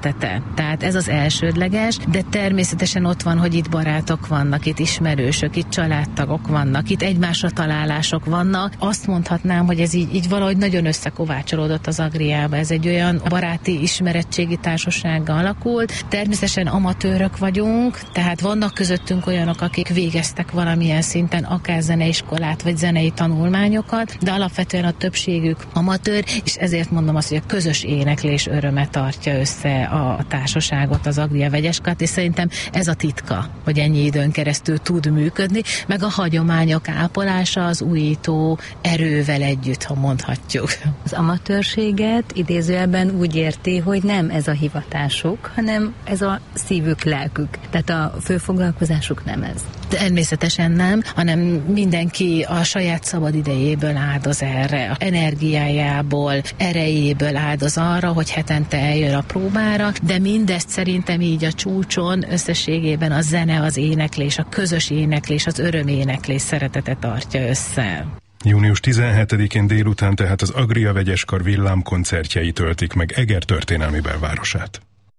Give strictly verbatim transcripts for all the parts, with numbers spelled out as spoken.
szeretete. Tehát ez az elsődleges, de természetesen ott van, hogy itt barátok vannak, itt ismerősök, itt családtagok vannak, itt egymásra találások vannak. Azt mondhatnám, hogy ez így, így valahogy nagyon összekovácsolódott az Agriába. Ez egy olyan baráti, ismerettségi társasággal alakult. Természetesen amatőrök vagyunk, tehát vannak közöttünk olyanok, akik végeztek valamilyen szinten akár zeneiskolát vagy zenei tanulmányokat, de alapvetően a többségük amatőr, és ezért mondom azt, hogy a közös éneklés öröme tartja össze a társaságot, az Agria Vegyeskart, és szerintem ez a titka, hogy ennyi időn keresztül tud működni, meg a hagyományok ápolása az újító erővel együtt, ha mondhatjuk. Az amatőrséget idézőjelben úgy érti, hogy nem ez a hivatásuk, hanem ez a szívük, lelkük. Tehát a fő foglalkozásuk nem ez. Természetesen nem, hanem mindenki a saját szabad idejéből áldoz erre, energiájából, erejéből áldoz arra, hogy hetente eljön a próbára, de mindezt szerintem így a csúcson összességében a zene, az éneklés, a közös éneklés, az öröméneklés szeretete tartja össze. június tizenhetedikén délután tehát az Agria Vegyeskar villámkoncertjei töltik meg Eger történelmi belvárosát.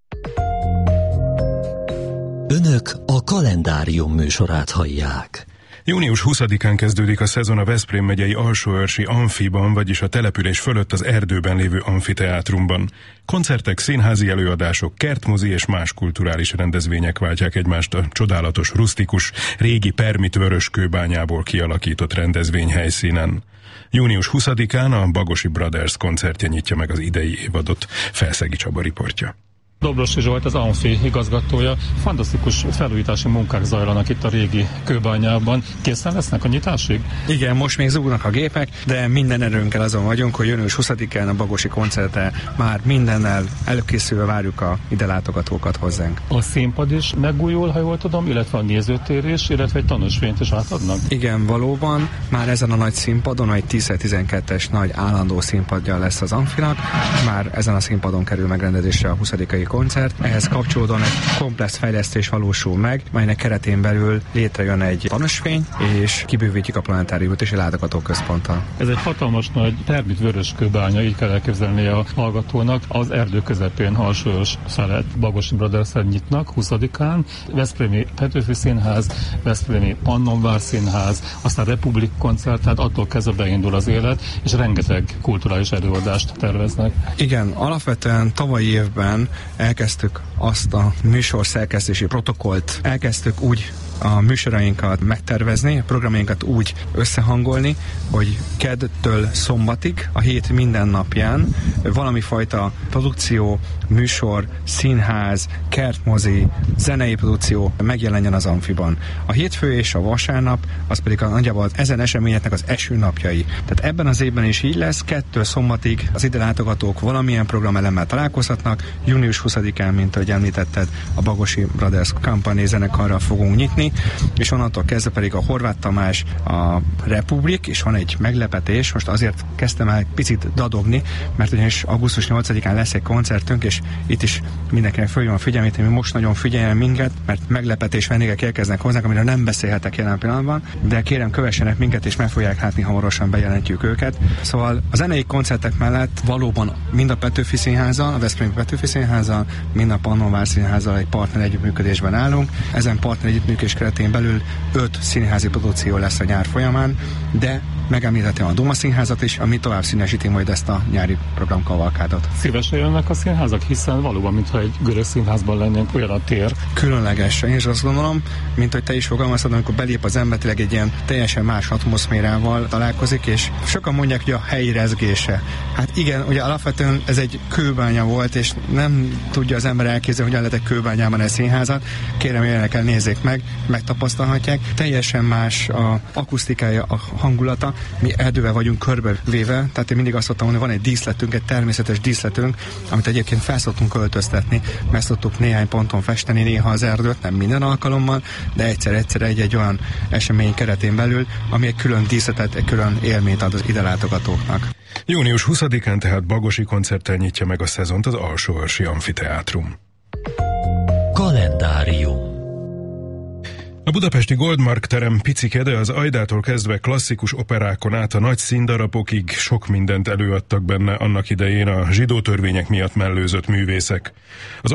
Önök a Kalendárium műsorát hallják. június huszadikán kezdődik a szezon a Veszprém megyei Alsóörsi Amfiban, vagyis a település fölött az erdőben lévő amfiteátrumban. Koncertek, színházi előadások, kertmozi és más kulturális rendezvények váltják egymást a csodálatos, rusztikus, régi permit vöröskőbányából kialakított rendezvényhelyszínen. június huszadikán a Bagosi Brothers koncertje nyitja meg az idei évadot. Felszegi Csaba riportja. Dobrosi Zsolt, az Amfi igazgatója. Fantasztikus felújítási munkák zajlanak itt a régi kőbányában. Készen lesznek a nyitásig? Igen, most még zúgnak a gépek, de minden erőnkkel azon vagyunk, hogy június huszadikán a Bagosi koncertre már mindennel előkészülve várjuk a ide látogatókat hozzánk. A színpad is megújul, ha jól tudom, illetve a nézőtér is, illetve egy tanúsvényt is átadnak? Igen, valóban. Már ezen a nagy színpadon, egy tíz tizenkettes nagy állandó színpadja lesz az Amfinak. Már ezen a színpadon kerül megrendezésre a huszadikai koncert. Ehhez kapcsolódóan egy komplex fejlesztés valósul meg, melynek keretén belül létrejön egy tanúsvény, és kibővítjük a planetáriumot és a látogatóközponttal. Ez egy hatalmas nagy permit vöröskőbánya, így kell elképzelni a hallgatónak. Az erdő közepén Alsóörs felett Bagosi Brothers-szel nyitnak huszadikán, Veszprémi Petőfi Színház, Veszprémi Pannonvár Színház, aztán Republik koncert, tehát attól kezdve beindul az élet, és rengeteg kulturális előadást terveznek. Igen, alapvetően tavalyi évben elkezdtük azt a műsor szerkesztési protokollt, elkezdtük úgy a műsorainkat megtervezni, a programjainkat úgy összehangolni, hogy keddtől szombatig, a hét minden napján valami fajta produkció, műsor, színház, kertmozi, zenei produkció megjelenjen az Amfiban. A hétfő és a vasárnap, az pedig a, nagyjából ezen eseményeknek az esőnapjai. Tehát ebben az évben is így lesz, kettől szombatig az ide látogatók valamilyen programelemmel találkozhatnak. június huszadikán, mint ahogy említetted, a Bagosi Brothers Company zenekarral fogunk nyitni, és onnantól kezdve pedig a Horváth Tamás, a Republik, és van egy meglepetés, most azért kezdtem el picit dadogni, mert ugyanis augusztus nyolcadikán lesz egy koncertünk, és itt is mindenkinek följön a figyelmét, hogy most nagyon figyeljen minket, mert meglepetés vendégek érkeznek hozzánk, amiről nem beszélhetek jelen pillanatban, de kérem, kövessenek minket, és meg fogják látni, hamarosan bejelentjük őket. Szóval a zenei koncertek mellett valóban mind a Petőfi Színházzal, a Veszprémi Petőfi Színházzal, mind a Pannonvár Színházzal egy partner együttműködésben állunk. Ezen partner együttműködés keretén belül öt színházi produkció lesz a nyár folyamán, de megemlítettem a Duma Színházat is, ami tovább színesíti majd ezt a nyári programkavalkádot. Szívesen jönnek a színházak, hiszen valóban, mintha egy görög színházban lennénk, olyan a tér. Különleges. Én is azt gondolom, mint hogy te is fogalmaztad, amikor belép az ember, tényleg egy ilyen teljesen más atmoszférával találkozik, és sokan mondják, hogy a helyi rezgése. Hát igen, ugye alapvetően ez egy kőbánya volt, és nem tudja az ember elképzelni, hogyan lehet egy kőbányában egy színházat. Kérem, jöjjenek el, nézzék meg, megtapasztalhatják. Teljesen más a akusztikája, a hangulata. Mi erdővel vagyunk körbevéve, tehát én mindig azt szoktam mondani, van egy díszletünk, egy természetes díszletünk, amit egyébként fel szoktunk költöztetni, meg szoktuk néhány ponton festeni néha az erdőt, nem minden alkalommal, de egyszer-egyszer egy-egy olyan esemény keretén belül, ami egy külön díszletet, egy külön élményt ad az ide látogatóknak. június huszadikán tehát Bagosi koncerttel nyitja meg a szezont az Alsóörsi Amfiteátrum. Kalendárium. A budapesti Goldmark terem picike, de az Ajdától kezdve klasszikus operákon át a nagy színdarabokig sok mindent előadtak benne annak idején a zsidó törvények miatt mellőzött művészek. Az